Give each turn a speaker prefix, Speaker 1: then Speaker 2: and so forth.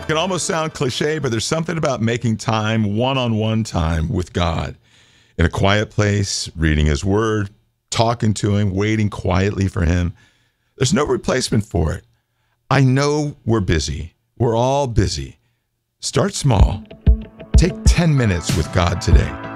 Speaker 1: It can almost sound cliche, but there's something about making time, one-on-one time with God in a quiet place, reading his word, talking to him, waiting quietly for him. There's no replacement for it. I know we're busy. We're all busy. Start small. Take 10 minutes with God today.